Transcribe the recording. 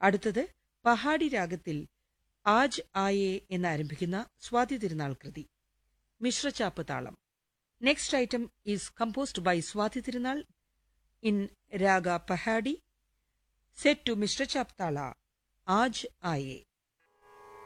അടുത്തത് പഹാഡി രാഗത്തിൽ ആജ് ആയേ എന്നാരംഭിക്കുന്ന സ്വാതി തിരുനാൾ കൃതി, മിശ്രചാപ്പ് താളം. Next item is composed by Swathi Thirunal in raga Pahadi, set to Mr. Chaptala, Aaj Aaye.